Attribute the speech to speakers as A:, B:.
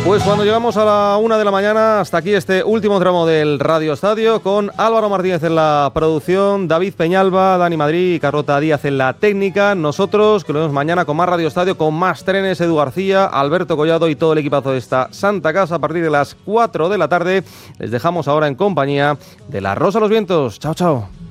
A: Pues cuando llegamos a la 1 de la mañana, hasta aquí este último tramo del Radio Estadio, con Álvaro Martínez en la producción, David Peñalba, Dani Madrid y Carlota Díaz en la técnica. Nosotros, que lo vemos mañana con más Radio Estadio, con más trenes, Edu García, Alberto Collado y todo el equipazo de esta Santa Casa a partir de las 4 de la tarde. Les dejamos ahora en compañía de La Rosa a los Vientos. Chao, chao.